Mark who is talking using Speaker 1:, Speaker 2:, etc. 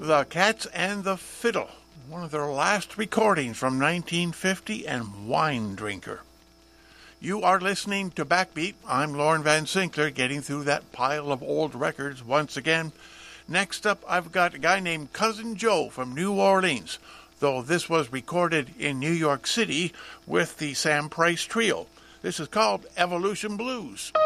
Speaker 1: The Cats and the Fiddle, one of their last recordings from 1950, and Wine Drinker. You are listening to Backbeat. I'm Lorne Van Sinkler, getting through that pile of old records once again. Next up, I've got a guy named Cousin Joe from New Orleans, though this was recorded in New York City with the Sam Price Trio. This is called Evolution Blues.